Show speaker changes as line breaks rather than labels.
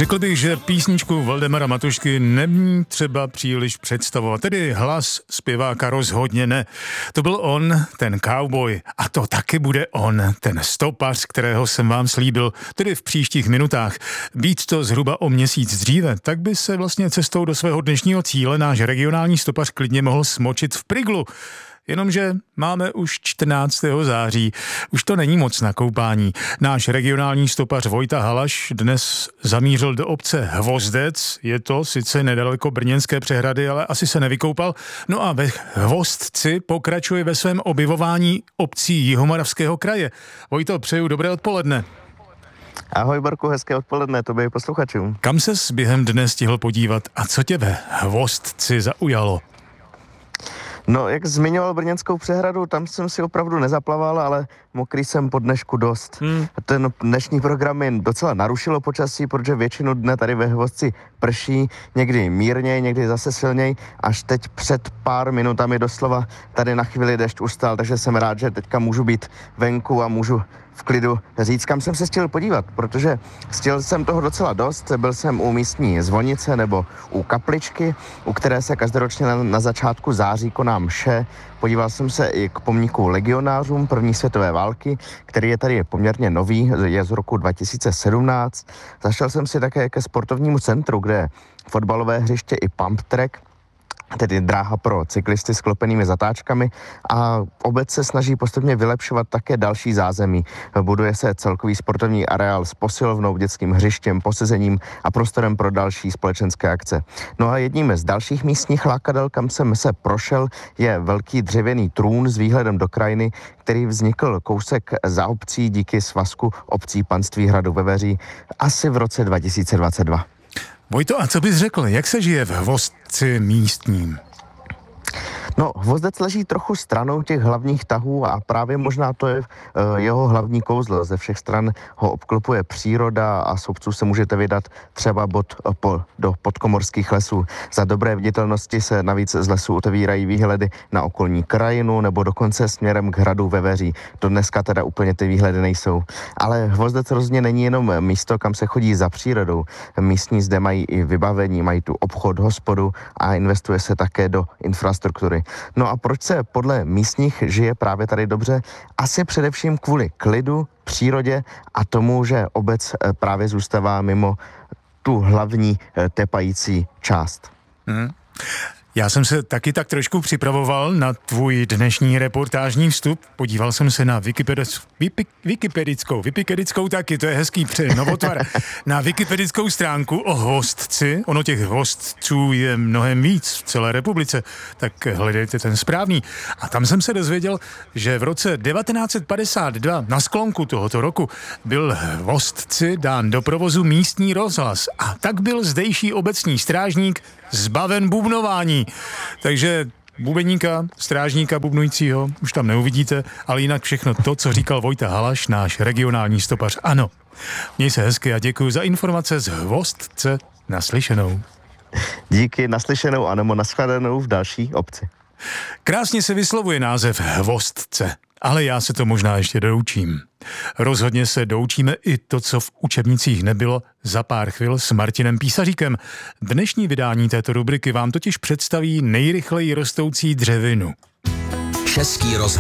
Řekl bych, že písničku Valdemara Matušky není třeba příliš představovat, tedy hlas zpěváka rozhodně ne. To byl on, ten cowboy, a to taky bude on, ten stopař, kterého jsem vám slíbil, tedy v příštích minutách. Být to zhruba o měsíc dříve, tak by se vlastně cestou do svého dnešního cíle náš regionální stopař klidně mohl smočit v Priglu. Jenomže máme už 14. září, už to není moc na koupání. Náš regionální stopař Vojta Halaš dnes zamířil do obce Hvozdec, je to sice nedaleko Brněnské přehrady, ale asi se nevykoupal. No a ve Hvostci pokračuje ve svém objevování obcí Jihomoravského kraje. Vojto, přeju dobré odpoledne.
Ahoj Barku, hezké odpoledne tobě i posluchačům.
Kam ses během dne stihl podívat a co tě ve Hvostci zaujalo?
No, jak zmiňoval Brněnskou přehradu, tam jsem si opravdu nezaplaval, ale mokrý jsem po dnešku dost. Ten dnešní program mi docela narušilo počasí, protože většinu dne tady ve Hvostci prší, někdy mírněji, někdy zase silněji, až teď před pár minutami doslova tady na chvíli dešť ustal, takže jsem rád, že teďka můžu být venku a můžu v klidu říct, kam jsem se chtěl podívat, protože stihl jsem toho docela dost. Byl jsem u místní zvonice nebo u kapličky, u které se každoročně na začátku září koná mše. Podíval jsem se i k pomníku legionářům první světové války, který je tady poměrně nový, je z roku 2017. Zašel jsem si také ke sportovnímu centru, kde je fotbalové hřiště i pump track, tedy dráha pro cyklisty s klopenými zatáčkami, a obec se snaží postupně vylepšovat také další zázemí. Buduje se celkový sportovní areál s posilovnou, dětským hřištěm, posezením a prostorem pro další společenské akce. No a jedním z dalších místních lákadel, kam jsem se prošel, je velký dřevěný trůn s výhledem do krajiny, který vznikl kousek za obcí díky svazku obcí Panství hradu Veveří asi v roce 2022.
Vojto, a co bys řekl, jak se žije v Hvostci místním?
No, Hvozdec leží trochu stranou těch hlavních tahů a právě možná to je jeho hlavní kouzlo. Ze všech stran ho obklopuje příroda a z obců se můžete vydat třeba do podkomorských lesů. Za dobré viditelnosti se navíc z lesů otevírají výhledy na okolní krajinu nebo dokonce směrem k hradu Veveří. To dneska teda úplně ty výhledy nejsou. Ale Hvozdec rozhodně není jenom místo, kam se chodí za přírodou. Místní zde mají i vybavení, mají tu obchod, hospodu a investuje se také do infrastruktury. No a proč se podle místních žije právě tady dobře? Asi především kvůli klidu, přírodě a tomu, že obec právě zůstává mimo tu hlavní tepající část.
Já jsem se taky tak trošku připravoval na tvůj dnešní reportážní vstup. Podíval jsem se na wikipedickou taky, to je hezký novotvar, na wikipedickou stránku o Hvostci. Ono těch Hvostců je mnohem víc v celé republice, tak hledejte ten správný. A tam jsem se dozvěděl, že v roce 1952 na sklonku tohoto roku byl Hvostci dán do provozu místní rozhlas a tak byl zdejší obecní strážník zbaven bubnování. Takže bubeníka, strážníka bubnujícího už tam neuvidíte, ale jinak všechno to, co říkal Vojta Halaš, náš regionální stopař. Ano, měj se hezky a děkuji za informace z Hvostce. Naslyšenou.
Díky, naslyšenou a nebo nashledanou v další obci.
Krásně se vyslovuje název Hvostce, ale já se to možná ještě doučím. Rozhodně se doučíme i to, co v učebnicích nebylo, za pár chvil s Martinem Písaříkem. Dnešní vydání této rubriky vám totiž představí nejrychleji rostoucí dřevinu.
Český rozhlas.